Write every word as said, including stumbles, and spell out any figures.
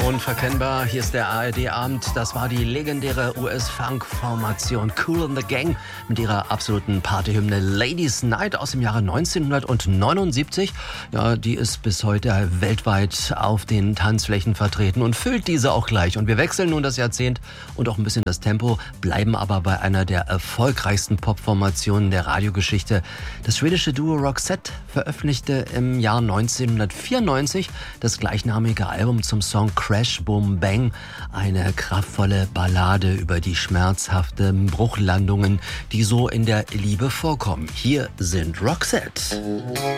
Unverkennbar, hier ist der A R D-Abend. Das war die legendäre U S-Funk-Formation Kool and the Gang mit ihrer absoluten Partyhymne Ladies Night aus dem Jahre neunzehnhundertneunundsiebzig. Ja, die ist bis heute weltweit auf den Tanzflächen vertreten und füllt diese auch gleich. Und wir wechseln nun das Jahrzehnt und auch ein bisschen das Tempo, bleiben aber bei einer der erfolgreichsten Popformationen der Radiogeschichte. Das schwedische Duo Roxette veröffentlichte im Jahr neunzehnhundertvierundneunzig das gleichnamige Album zum Song Crash Boom Bang, eine kraftvolle Ballade über die schmerzhaften Bruchlandungen, die so in der Liebe vorkommen. Hier sind Roxette.